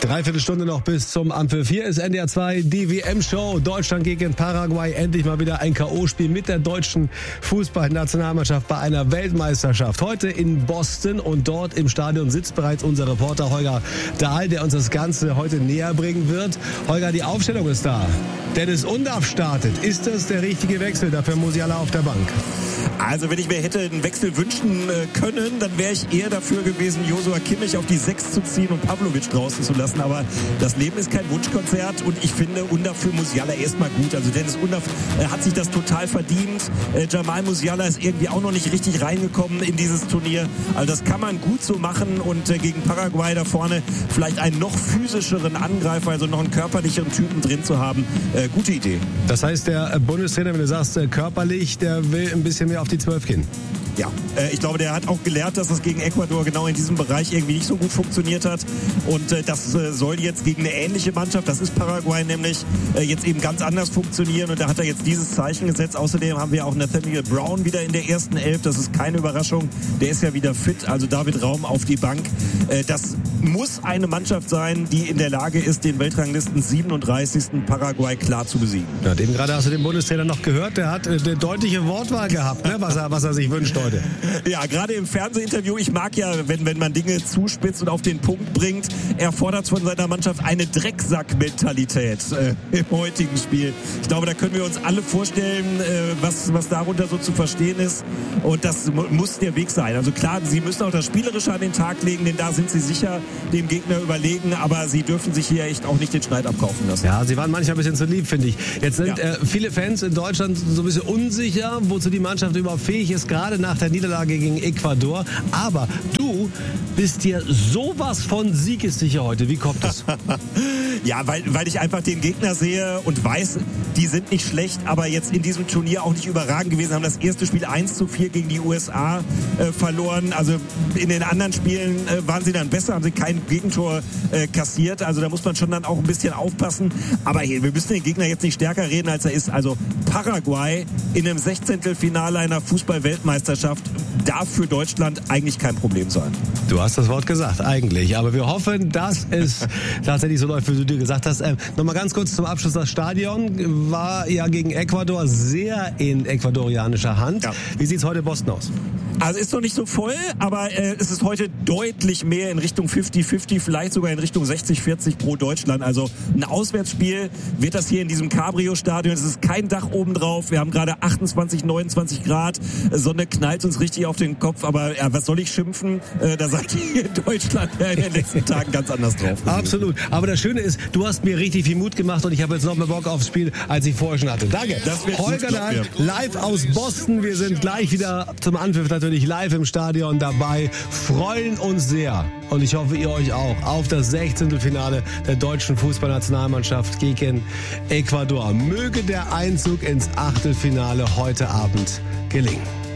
Dreiviertel Stunde noch bis zum Anpfiff. Hier ist NDR 2, die WM-Show. Deutschland gegen Paraguay. Endlich mal wieder ein K.O.-Spiel mit der deutschen Fußballnationalmannschaft bei einer Weltmeisterschaft. Heute in Boston und dort im Stadion sitzt bereits unser Reporter Holger Dahl, der uns das Ganze heute näher bringen wird. Holger, die Aufstellung ist da. Dennis Undaff startet. Ist das der richtige Wechsel? Dafür Musiala auf der Bank. Also wenn ich mir hätte einen Wechsel wünschen können, dann wäre ich eher dafür gewesen, Joshua Kimmich auf die 6 zu ziehen und Pavlovic draußen zu lassen. Aber das Leben ist kein Wunschkonzert und ich finde Undaff für Musiala erstmal gut. Also Dennis Undaff hat sich das total verdient. Jamal Musiala ist irgendwie auch noch nicht richtig reingekommen in dieses Turnier. Also das kann man gut so machen und gegen Paraguay da vorne vielleicht einen noch physischeren Angreifer, also noch einen körperlicheren Typen drin zu haben. Gute Idee. Das heißt, der Bundestrainer, wenn du sagst körperlich, der will ein bisschen mehr auf die 12 gehen. Ja, ich glaube, der hat auch gelernt, dass es gegen Ecuador genau in diesem Bereich irgendwie nicht so gut funktioniert hat. Und das soll jetzt gegen eine ähnliche Mannschaft, das ist Paraguay nämlich, jetzt eben ganz anders funktionieren. Und da hat er jetzt dieses Zeichen gesetzt. Außerdem haben wir auch Nathaniel Brown wieder in der ersten Elf. Das ist keine Überraschung. Der ist ja wieder fit. Also David Raum auf die Bank. Das muss eine Mannschaft sein, die in der Lage ist, den Weltranglisten 37. Paraguay klar zu besiegen. Ja, eben gerade hast du den Bundestrainer noch gehört. Der hat eine deutliche Wortwahl gehabt, ne? was er sich wünscht heute. Ja, gerade im Fernsehinterview, ich mag ja, wenn man Dinge zuspitzt und auf den Punkt bringt, er fordert von seiner Mannschaft eine Drecksack-Mentalität im heutigen Spiel. Ich glaube, da können wir uns alle vorstellen, was darunter so zu verstehen ist und das muss der Weg sein. Also klar, sie müssen auch das Spielerische an den Tag legen, denn da sind sie sicher dem Gegner überlegen, aber sie dürfen sich hier echt auch nicht den Schneid abkaufen lassen. Ja, sie waren manchmal ein bisschen zu lieb, finde ich. Jetzt sind viele Fans in Deutschland so ein bisschen unsicher, wozu die Mannschaft überhaupt fähig ist, gerade nach der Niederlage gegen Ecuador. Aber du bist dir sowas von siegessicher heute. Wie kommt das? Ja, weil ich einfach den Gegner sehe und weiß, die sind nicht schlecht, aber jetzt in diesem Turnier auch nicht überragend gewesen. Haben das erste Spiel 1-4 gegen die USA verloren. Also in den anderen Spielen waren sie dann besser, haben sie kein Gegentor kassiert. Also da muss man schon dann auch ein bisschen aufpassen. Aber wir müssen den Gegner jetzt nicht stärker reden, als er ist. Also Paraguay in einem 16. einer Fußball-Weltmeisterschaft darf für Deutschland eigentlich kein Problem sein. Du hast das Wort gesagt, eigentlich. Aber wir hoffen, dass es tatsächlich so läuft, wie du dir gesagt hast. Nochmal ganz kurz zum Abschluss. Das Stadion war ja gegen Ecuador sehr in ecuadorianischer Hand. Ja. Wie sieht es heute in Boston aus? Also ist noch nicht so voll, aber es ist heute deutlich mehr in Richtung 50-50, vielleicht sogar in Richtung 60-40 pro Deutschland. Also ein Auswärtsspiel wird das hier in diesem Cabrio-Stadion. Es ist kein Dach oben drauf. Wir haben gerade 28, 29 Grad. Sonne knallt uns richtig auf den Kopf. Aber ja, was soll ich schimpfen? Da seid ihr hier in Deutschland in den letzten Tagen ganz anders drauf. Absolut. Aber das Schöne ist, du hast mir richtig viel Mut gemacht und ich habe jetzt noch mehr Bock aufs Spiel, als ich vorher schon hatte. Danke. Holger Dahl, live aus Boston. Wir sind gleich wieder zum Anpfiff natürlich live im Stadion dabei. Freuen uns sehr. Und ich hoffe, ihr euch auch auf das 16. Finale der deutschen Fußballnationalmannschaft gegen Ecuador. Möge der Einzug ins Achtelfinale heute Abend gelingen.